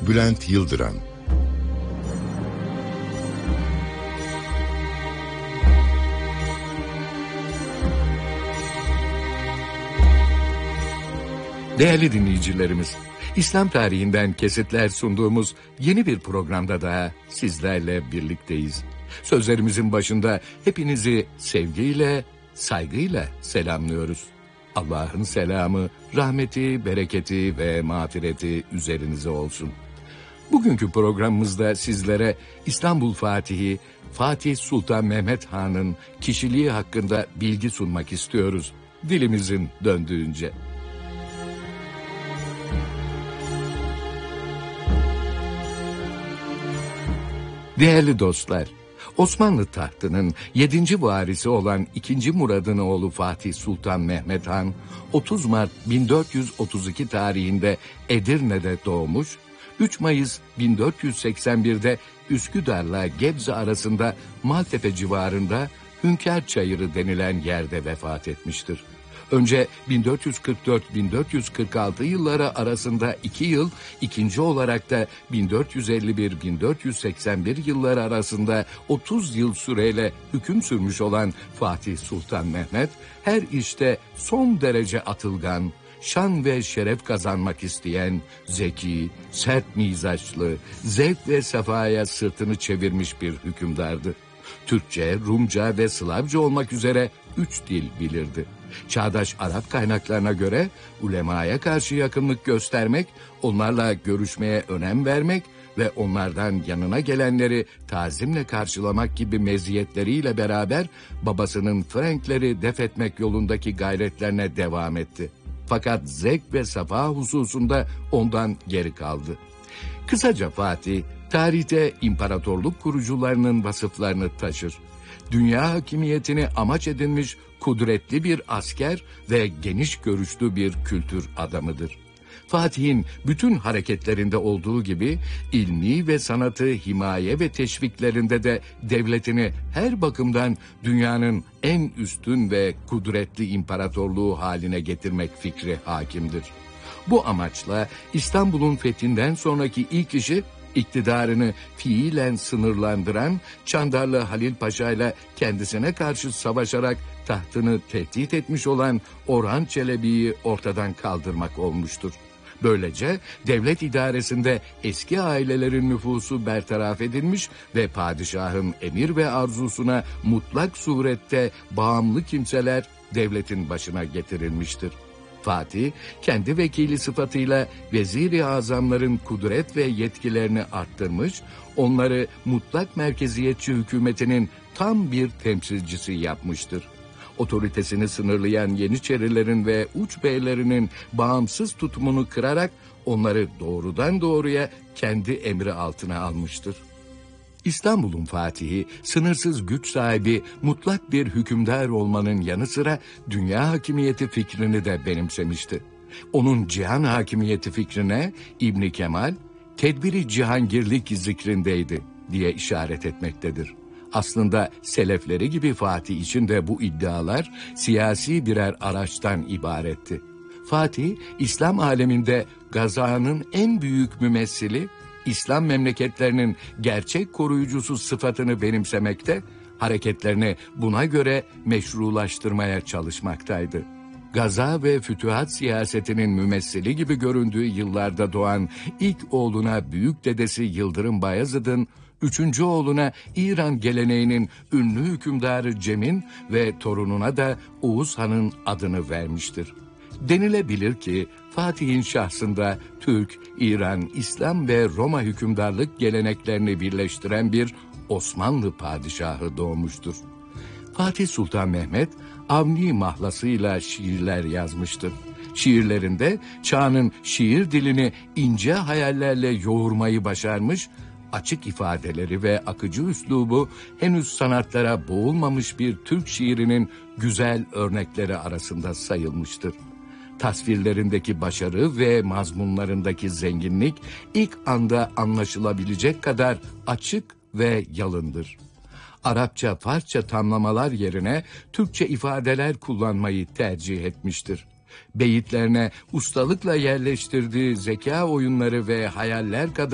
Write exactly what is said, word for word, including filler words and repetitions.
Bülent Yıldıran. Değerli dinleyicilerimiz, İslam tarihinden kesitler sunduğumuz yeni bir programda daha sizlerle birlikteyiz. Sözlerimizin başında hepinizi sevgiyle, saygıyla selamlıyoruz. Allah'ın selamı, rahmeti, bereketi ve mağfireti üzerinize olsun. Bugünkü programımızda sizlere İstanbul Fatihi Fatih Sultan Mehmet Han'ın kişiliği hakkında bilgi sunmak istiyoruz, dilimizin döndüğünce. Değerli dostlar, Osmanlı tahtının yedinci varisi olan ikinci Murad'ın oğlu Fatih Sultan Mehmet Han, otuz Mart bin dört yüz otuz iki tarihinde Edirne'de doğmuş, üç Mayıs bin dört yüz seksen birde Üsküdar'la Gebze arasında Maltepe civarında Hünkar Çayırı denilen yerde vefat etmiştir. Önce bin dört yüz kırk dört bin dört yüz kırk altı yılları arasında iki yıl, ikinci olarak da bin dört yüz elli bir bin dört yüz seksen bir yılları arasında otuz yıl süreyle hüküm sürmüş olan Fatih Sultan Mehmet, her işte son derece atılgan, şan ve şeref kazanmak isteyen, zeki, sert mizaçlı, zevk ve sefaya sırtını çevirmiş bir hükümdardı. Türkçe, Rumca ve Slavca olmak üzere üç dil bilirdi. Çağdaş Arap kaynaklarına göre ulemaya karşı yakınlık göstermek, onlarla görüşmeye önem vermek ve onlardan yanına gelenleri tazimle karşılamak gibi meziyetleriyle beraber babasının Frenkleri def etmek yolundaki gayretlerine devam etti. Fakat zevk ve safa hususunda ondan geri kaldı. Kısaca Fatih, tarihte imparatorluk kurucularının vasıflarını taşır. Dünya hakimiyetini amaç edinmiş kudretli bir asker ve geniş görüşlü bir kültür adamıdır. Fatih'in bütün hareketlerinde olduğu gibi ilmi ve sanatı himaye ve teşviklerinde de devletini her bakımdan dünyanın en üstün ve kudretli imparatorluğu haline getirmek fikri hakimdir. Bu amaçla İstanbul'un fethinden sonraki ilk işi, iktidarını fiilen sınırlandıran Çandarlı Halil Paşa ile kendisine karşı savaşarak tahtını tehdit etmiş olan Orhan Çelebi'yi ortadan kaldırmak olmuştur. Böylece devlet idaresinde eski ailelerin nüfusu bertaraf edilmiş ve padişahın emir ve arzusuna mutlak surette bağımlı kimseler devletin başına getirilmiştir. Fatih, kendi vekili sıfatıyla vezir-i azamların kudret ve yetkilerini arttırmış, onları mutlak merkeziyetçi hükümetinin tam bir temsilcisi yapmıştır. Otoritesini sınırlayan Yeniçerilerin ve uç beylerinin bağımsız tutumunu kırarak onları doğrudan doğruya kendi emri altına almıştır. İstanbul'un fatihi, sınırsız güç sahibi, mutlak bir hükümdar olmanın yanı sıra dünya hakimiyeti fikrini de benimsemişti. Onun cihan hakimiyeti fikrine İbn Kemal, tedbiri cihangirlik zikrindeydi diye işaret etmektedir. Aslında selefleri gibi Fatih için de bu iddialar siyasi birer araçtan ibaretti. Fatih, İslam aleminde gazanın en büyük mümessili, İslam memleketlerinin gerçek koruyucusu sıfatını benimsemekte, hareketlerini buna göre meşrulaştırmaya çalışmaktaydı. Gaza ve fütühat siyasetinin mümessili gibi göründüğü yıllarda doğan ilk oğluna büyük dedesi Yıldırım Bayezid'in, üçüncü oğluna İran geleneğinin ünlü hükümdarı Cem'in ve torununa da Oğuz Han'ın adını vermiştir. Denilebilir ki Fatih'in şahsında Türk, İran, İslam ve Roma hükümdarlık geleneklerini birleştiren bir Osmanlı padişahı doğmuştur. Fatih Sultan Mehmet, Avni mahlasıyla şiirler yazmıştır. Şiirlerinde çağının şiir dilini ince hayallerle yoğurmayı başarmış, açık ifadeleri ve akıcı üslubu henüz sanatlara boğulmamış bir Türk şiirinin güzel örnekleri arasında sayılmıştır. Tasvirlerindeki başarı ve mazmunlarındaki zenginlik ilk anda anlaşılabilecek kadar açık ve yalındır. Arapça, Farsça tamlamalar yerine Türkçe ifadeler kullanmayı tercih etmiştir. Beyitlerine ustalıkla yerleştirdiği zeka oyunları ve hayaller kadar